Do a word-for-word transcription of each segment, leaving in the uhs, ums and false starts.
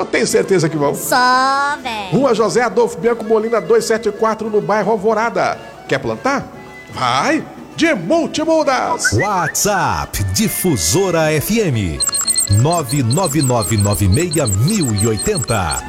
Eu tenho certeza que vão. Só, velho. Rua José Adolfo Bianco Molina duzentos e setenta e quatro, no bairro Alvorada. Quer plantar? Vai de Multimudas. WhatsApp Difusora F M nove nove nove nove seis mil e oitenta.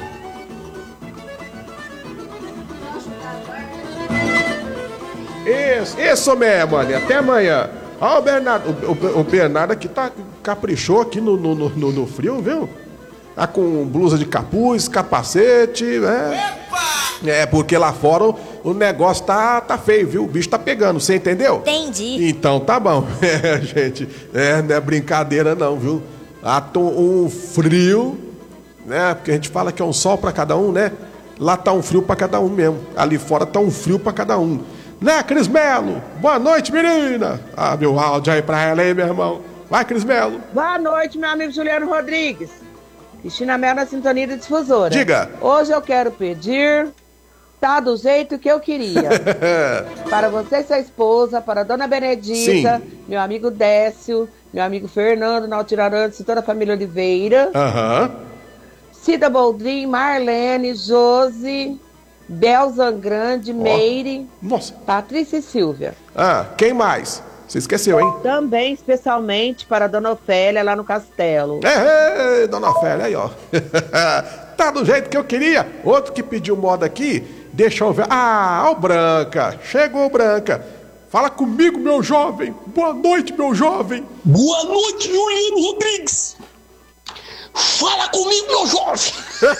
Isso, isso mesmo, mano. Até amanhã. Ó, o Bernardo. O, o, o Bernardo aqui tá caprichou aqui no, no, no, no frio, viu? Tá com blusa de capuz, capacete, né? É, porque lá fora o, o negócio tá, tá feio, viu? O bicho tá pegando, você entendeu? Entendi. Então tá bom. É, gente, é, não é brincadeira não, viu? Lá tá um frio, né? Porque a gente fala que é um sol pra cada um, né? Lá tá um frio pra cada um mesmo. Ali fora tá um frio pra cada um. Né, Cris Melo? Boa noite, menina! Ah, meu áudio aí pra ela aí, meu irmão. Vai, Cris Melo. Boa noite, meu amigo Juliano Rodrigues. Cristina Melo na sintonia da Difusora. Diga. Hoje eu quero pedir, tá do jeito que eu queria. Para você e sua esposa, para a dona Benedita, sim, meu amigo Décio, meu amigo Fernando, Nautirarantes e toda a família Oliveira. Aham. Uhum. Cida Boldrin, Marlene, Josi, Bel Zangrande, oh, Meire, nossa, Patrícia e Silvia. Ah, quem mais? Você esqueceu, hein? Também, especialmente para a dona Ofélia lá no Castelo. É, é, dona Ofélia, aí, ó. Tá do jeito que eu queria. Outro que pediu moda aqui, deixa eu ver. Ah, ó, Branca. Chegou, Branca. Fala comigo, meu jovem. Boa noite, meu jovem. Boa noite, Juliano Rodrigues. Fala comigo, meu jovem.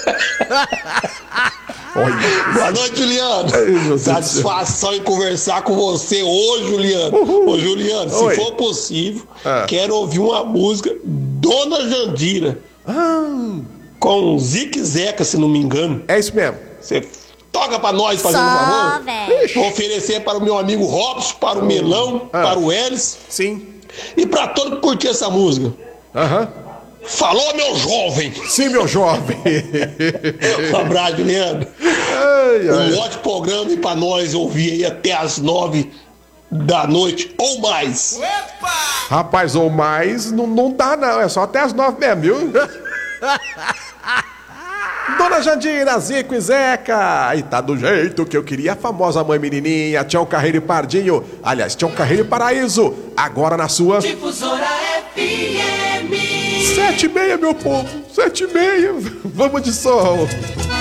Boa noite, Juliano. Ai, satisfação em conversar com você hoje, Juliano. Uhul. Ô, Juliano, Oi. se for possível, ah. quero ouvir uma música Dona Jandira. Ah. Com Zique Zeca, se não me engano. É isso mesmo. Você toca pra nós, fazendo um favor. Vou oferecer para o meu amigo Robson, para o Melão, ah. para o Elis. Sim. E para todo que curtir essa música. Aham. Falou, meu jovem! Sim, meu jovem! Um abraço, Juliano. Ai, ai. Um ótimo programa e pra nós ouvir aí até as nove da noite ou mais. Opa! Rapaz, ou mais não, não dá não, é só até as nove mesmo, viu? Dona Jandira, Zico e Zeca! E tá do jeito que eu queria, a famosa mãe menininha, Tião Carreiro e Pardinho. Aliás, Tião Carreiro e Paraíso. Agora na sua... Difusora F M. Sete e meia, meu povo. Sete e meia. Vamos de som.